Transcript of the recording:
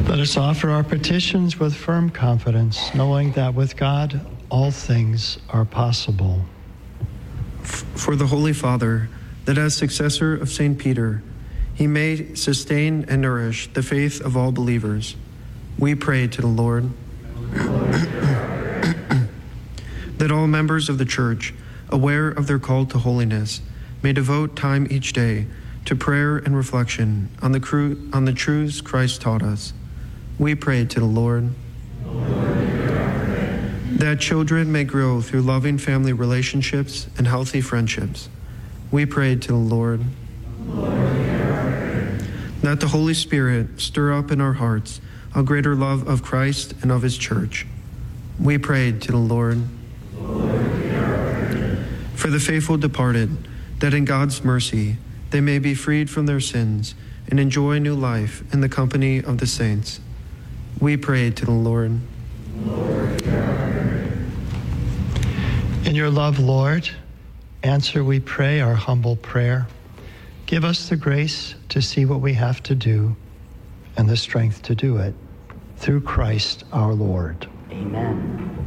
Let us offer our petitions with firm confidence, knowing that with God, all things are possible. For the Holy Father, that as successor of St. Peter, he may sustain and nourish the faith of all believers, we pray to the Lord. That all members of the Church, aware of their call to holiness, may devote time each day to prayer and reflection on the truths Christ taught us. We pray to the Lord. That children may grow through loving family relationships and healthy friendships. We pray to the Lord. That the Holy Spirit stir up in our hearts a greater love of Christ and of his Church. We pray to the Lord. For the faithful departed, that in God's mercy they may be freed from their sins and enjoy new life in the company of the saints. We pray to the Lord. In your love, Lord, answer, we pray, our humble prayer. Give us the grace to see what we have to do and the strength to do it. Through Christ our Lord. Amen.